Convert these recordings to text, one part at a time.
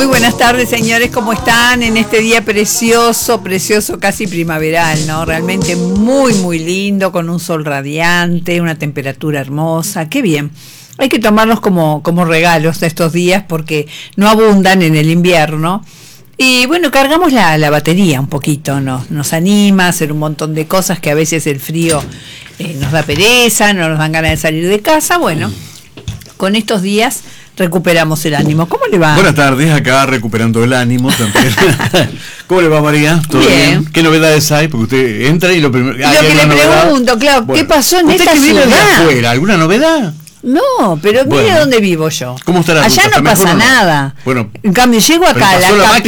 Muy buenas tardes, señores, ¿cómo están en este día precioso, casi primaveral, ¿no? Realmente muy, muy lindo, con un sol radiante, una temperatura hermosa, qué bien. Hay que tomarlos como regalos de estos días porque no abundan en el invierno. Y bueno, cargamos la batería un poquito, nos anima a hacer un montón de cosas que a veces el frío nos da pereza, no nos dan ganas de salir de casa. Bueno, con estos días recuperamos el ánimo. ¿Cómo le va? Buenas tardes, acá recuperando el ánimo también. ¿Cómo le va, María? ¿Todo bien? ¿Qué novedades hay? Porque usted entra y lo primero... Lo que le pregunto, claro, bueno, ¿qué pasó en esta ciudad? De afuera, ¿alguna novedad? No, pero mire dónde vivo yo. ¿Cómo está la Allá ruta? no pasa nada. Bueno, en cambio, llego acá a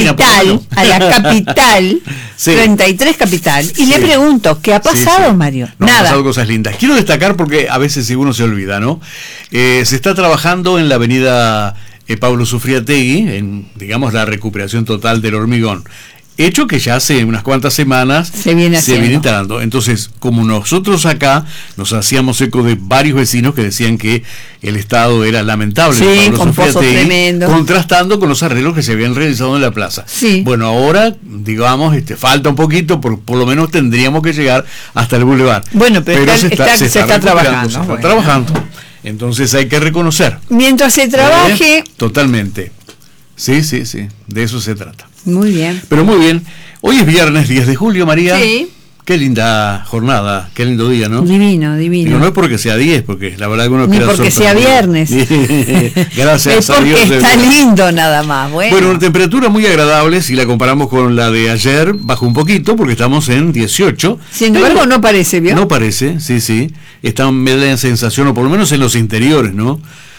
la capital, sí. 33 capital, y le pregunto, ¿qué ha pasado, Mario? No, nada. Han pasado cosas lindas. Quiero destacar porque a veces uno se olvida, ¿no? Se está trabajando en la avenida Pablo Sufriategui, en, digamos, la recuperación total del hormigón. Hecho que ya hace unas cuantas semanas se viene instalando. Entonces, como nosotros acá nos hacíamos eco de varios vecinos que decían que el estado era lamentable, sí, con pozos tremendos, contrastando con los arreglos que se habían realizado en la plaza. Sí. Bueno, ahora, digamos, falta un poquito, por lo menos tendríamos que llegar hasta el boulevard. Bueno, pero se está trabajando. Se está trabajando. Entonces hay que reconocer. Mientras se trabaje. Totalmente. Sí, de eso se trata. Muy bien. Pero muy bien. Hoy es viernes 10 de julio, María. Sí. Qué linda jornada, qué lindo día, ¿no? Divino. Digo, no es porque sea 10, porque la verdad que uno queda porque sea viernes. Gracias a Dios. Está lindo nada más. Bueno, una temperatura muy agradable, si la comparamos con la de ayer, bajó un poquito porque estamos en 18. Sin embargo, no parece, ¿vio? No parece, sí. Está en sensación, o por lo menos en los interiores, ¿no?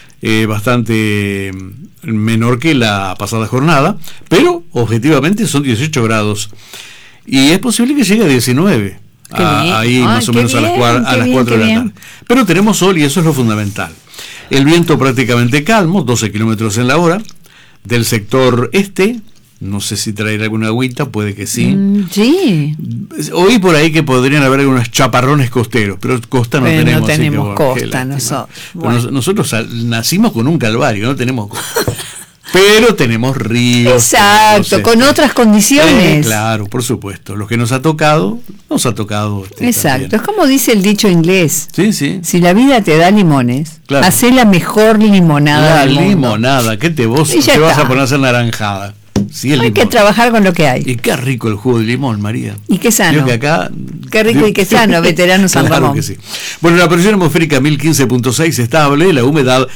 Bastante menor que la pasada jornada, pero objetivamente son 18 grados y es posible que llegue a 19 ahí más o menos a las 4 de la tarde, pero tenemos sol y eso es lo fundamental. El viento prácticamente calmo, 12 kilómetros en la hora, del sector este. No sé si traer alguna agüita, puede que sí. Sí. Oí por ahí que podrían haber algunos chaparrones costeros, pero costa no tenemos. No tenemos costa nosotros. Bueno. Nosotros nacimos con un calvario, no tenemos costa. Pero tenemos ríos. Exacto, con otras condiciones. Claro, por supuesto. Lo que nos ha tocado. Exacto, también. Es como dice el dicho inglés. Sí. Si la vida te da limones, claro, hacé la mejor limonada del mundo. Limonada, ¿qué te vas a poner a hacer naranjada? Sí, hay que trabajar con lo que hay. Y qué rico el jugo de limón, María. Y qué sano. Que acá, qué rico y qué sano, veterano San Ramón. Claro que sí. Bueno, la presión atmosférica 1015.6 estable, la humedad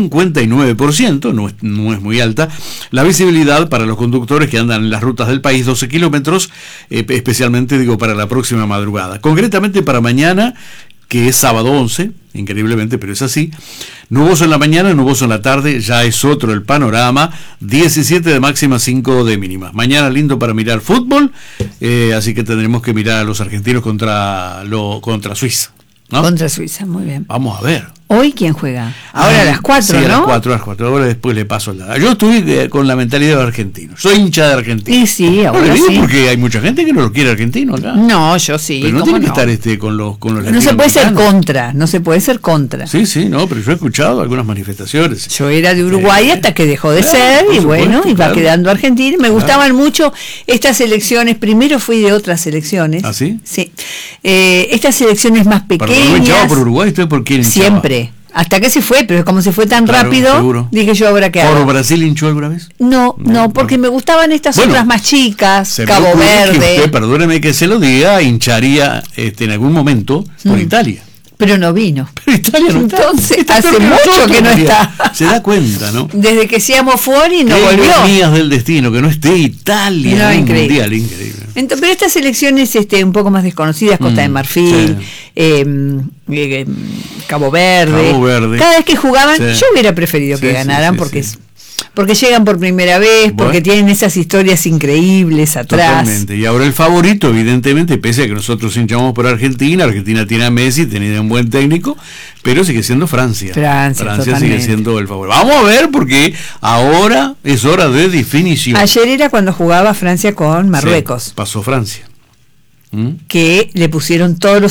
59%, no es muy alta. La visibilidad para los conductores que andan en las rutas del país, 12 kilómetros, especialmente para la próxima madrugada. Concretamente para mañana, que es sábado 11, increíblemente, pero es así. Nuboso en la mañana, nuboso en la tarde, ya es otro el panorama. 17 de máxima, 5 de mínima. Mañana lindo para mirar fútbol, así que tendremos que mirar a los argentinos contra Suiza, ¿no? Contra Suiza, muy bien. Vamos a ver. ¿Hoy quién juega? Ahora a las 4, sí, ¿no? a las 4. Ahora después le paso la... Yo estuve con la mentalidad de argentino. Soy hincha de Argentina. Y sí, ahora sí. Porque hay mucha gente que no lo quiere argentino acá. No, yo sí. Pero no tiene que estar con los no se puede ser contra, no se puede ser contra. Sí, no, pero yo he escuchado algunas manifestaciones. Yo era de Uruguay hasta que dejó de ser, y bueno, y va quedando Argentina. Me gustaban mucho estas elecciones. Primero fui de otras elecciones. ¿Ah, sí? Sí. Estas elecciones más pequeñas. ¿Pero no hinchaba por Uruguay? ¿Usted por quién hinchaba? Siempre. Hasta que se fue, pero como se fue tan rápido, seguro. Dije yo, ¿ahora qué hago? ¿Por Brasil hinchó alguna vez? No, porque me gustaban estas otras más chicas, Cabo Verde. Usted, perdóneme que se lo diga, hincharía en algún momento por Italia. Pero no vino. Pero Italia no está. Entonces, hace mucho que no está. Se da cuenta, ¿no? Desde que seamos fuori no volvió. Días del destino, que no esté Italia. No, increíble. Mundial, increíble. Entonces, pero estas elecciones un poco más desconocidas, Costa de Marfil, Cabo Verde. Cada vez que jugaban, yo hubiera preferido que ganaran porque llegan por primera vez, porque tienen esas historias increíbles atrás. Totalmente. Y ahora el favorito, evidentemente, pese a que nosotros hinchamos por Argentina tiene a Messi, tiene un buen técnico, pero sigue siendo Francia. Francia sigue siendo el favorito. Vamos a ver, porque ahora es hora de definición. Ayer era cuando jugaba Francia con Marruecos. Pasó Francia. Que le pusieron todos